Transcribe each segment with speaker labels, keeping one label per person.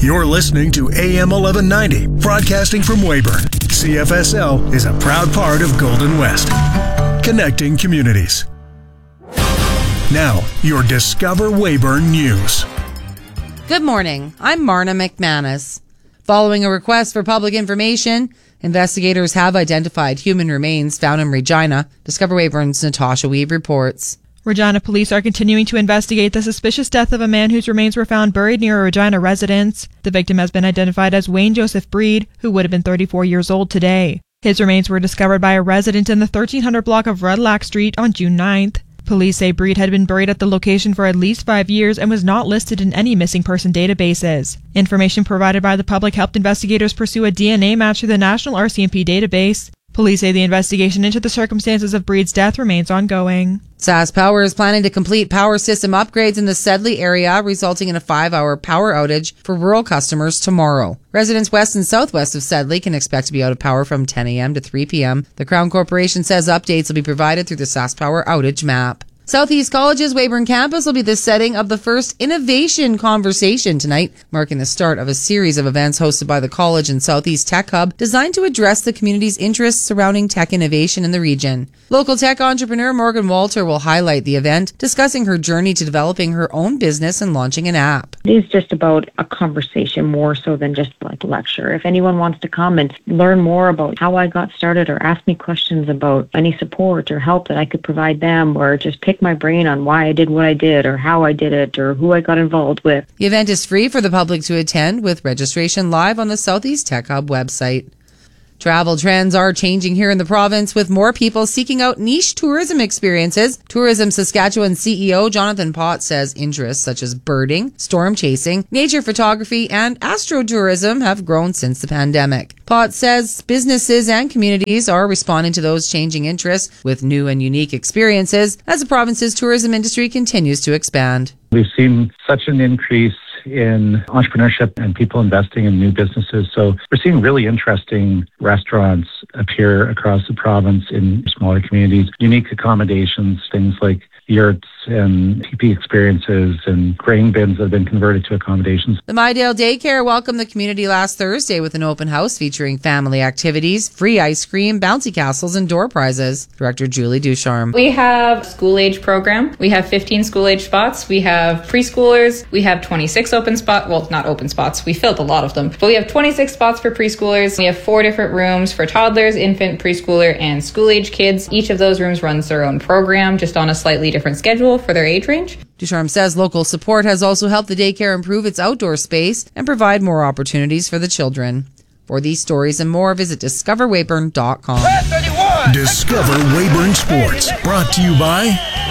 Speaker 1: You're listening to AM 1190, broadcasting from Weyburn. CFSL is a proud part of Golden West, connecting communities. Now, your Discover Weyburn News.
Speaker 2: Good morning. I'm Marna McManus. Following a request for public information, investigators have identified human remains found in Regina. Discover Weyburn's Natasha Weave reports.
Speaker 3: Regina police are continuing to investigate the suspicious death of a man whose remains were found buried near a Regina residence. The victim has been identified as Wayne Joseph Breed, who would have been 34 years old today. His remains were discovered by a resident in the 1300 block of Redlac Street on June 9th. Police say Breed had been buried at the location for at least 5 years and was not listed in any missing person databases. Information provided by the public helped investigators pursue a DNA match through the National RCMP database. Police say the investigation into the circumstances of Breed's death remains ongoing.
Speaker 2: SaskPower is planning to complete power system upgrades in the Sedley area, resulting in a 5-hour power outage for rural customers tomorrow. Residents west and southwest of Sedley can expect to be out of power from 10 a.m. to 3 p.m. The Crown Corporation says updates will be provided through the SaskPower outage map. Southeast College's Weyburn campus will be the setting of the first Innovation Conversation tonight, marking the start of a series of events hosted by the college and Southeast Tech Hub designed to address the community's interests surrounding tech innovation in the region. Local tech entrepreneur Morgan Walter will highlight the event, discussing her journey to developing her own business and launching an app.
Speaker 4: It is just about a conversation more so than just like a lecture. If anyone wants to come and learn more about how I got started or ask me questions about any support or help that I could provide them, or just pick my brain on why I did what I did or how I did it or who I got involved with.
Speaker 2: The event is free for the public to attend, with registration live on the Southeast Tech Hub website. Travel trends are changing here in the province, with more people seeking out niche tourism experiences. Tourism Saskatchewan CEO Jonathan Pott says interests such as birding, storm chasing, nature photography, and astrotourism have grown since the pandemic. Pott says businesses and communities are responding to those changing interests with new and unique experiences as the province's tourism industry continues to expand.
Speaker 5: We've seen such an increase in entrepreneurship and people investing in new businesses. So we're seeing really interesting restaurants appear across the province in smaller communities, unique accommodations, things like yurts and teepee experiences and grain bins that have been converted to accommodations.
Speaker 2: The Mydale Daycare welcomed the community last Thursday with an open house featuring family activities, free ice cream, bouncy castles, and door prizes. Director Julie Ducharme.
Speaker 6: We have a school-age program. We have 15 school-age spots. We have preschoolers. We have 26 open spots. Well, not open spots. We filled a lot of them. But we have 26 spots for preschoolers. We have 4 different rooms for toddlers, infant, preschooler, and school-age kids. Each of those rooms runs their own program, just on a slightly different schedule for their age range.
Speaker 2: Ducharme says local support has also helped the daycare improve its outdoor space and provide more opportunities for the children. For these stories and more, visit discoverweyburn.com.
Speaker 1: Discover Weyburn Sports, brought to you by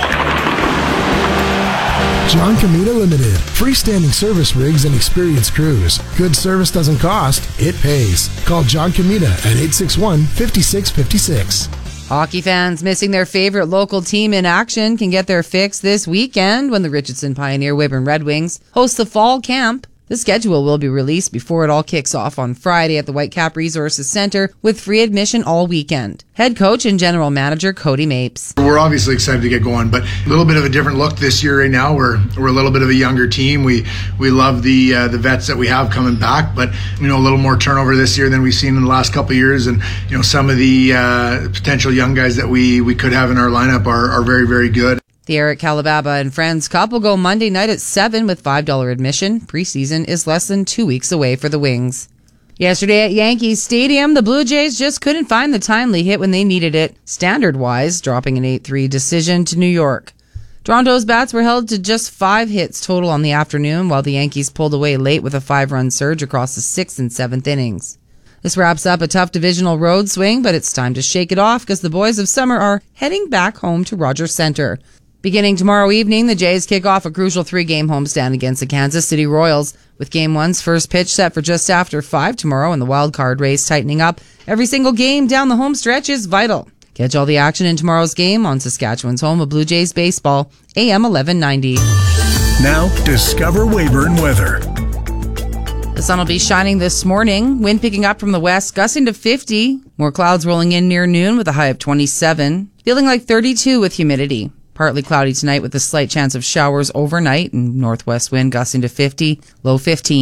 Speaker 1: John Comita Limited. Freestanding service rigs and experienced crews. Good service doesn't cost, it pays. Call John Comita at 861-5656.
Speaker 2: Hockey fans missing their favorite local team in action can get their fix this weekend when the Richardson Pioneer Weyburn Red Wings host the fall camp. The schedule will be released before it all kicks off on Friday at the Whitecap Resources Center with free admission all weekend. Head coach and general manager Cody Mapes.
Speaker 7: We're obviously excited to get going, but a little bit of a different look this year right now. We're a little bit of a younger team. We love the vets that we have coming back, but a little more turnover this year than we've seen in the last couple of years. And some of the potential young guys that we could have in our lineup are very, very good.
Speaker 2: The Eric Calababa and Friends Cup will go Monday night at 7 with $5 admission. Preseason is less than 2 weeks away for the Wings. Yesterday at Yankee Stadium, the Blue Jays just couldn't find the timely hit when they needed it, standard-wise, dropping an 8-3 decision to New York. Toronto's bats were held to just 5 hits total on the afternoon, while the Yankees pulled away late with a 5-run surge across the 6th and 7th innings. This wraps up a tough divisional road swing, but it's time to shake it off because the boys of summer are heading back home to Rogers Centre. Beginning tomorrow evening, the Jays kick off a crucial 3-game homestand against the Kansas City Royals, with Game 1's first pitch set for just after 5 tomorrow and the wild card race tightening up. Every single game down the home stretch is vital. Catch all the action in tomorrow's game on Saskatchewan's home of Blue Jays baseball, AM 1190.
Speaker 1: Now, Discover Weyburn weather.
Speaker 2: The sun will be shining this morning. Wind picking up from the west, gusting to 50. More clouds rolling in near noon with a high of 27. Feeling like 32 with humidity. Partly cloudy tonight with a slight chance of showers overnight and northwest wind gusting to 50, low 15.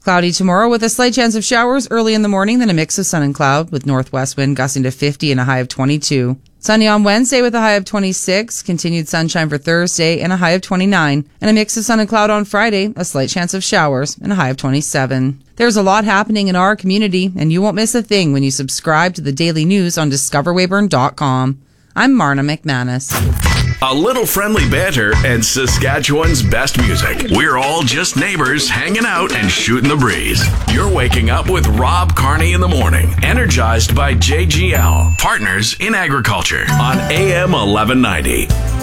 Speaker 2: Cloudy tomorrow with a slight chance of showers early in the morning, then a mix of sun and cloud with northwest wind gusting to 50 and a high of 22. Sunny on Wednesday with a high of 26, continued sunshine for Thursday and a high of 29, and a mix of sun and cloud on Friday, a slight chance of showers and a high of 27. There's a lot happening in our community, and you won't miss a thing when you subscribe to the daily news on discoverweyburn.com. I'm Marna McManus.
Speaker 8: A little friendly banter and Saskatchewan's best music. We're all just neighbors hanging out and shooting the breeze. You're waking up with Rob Carney in the morning, energized by JGL, Partners in Agriculture on AM 1190.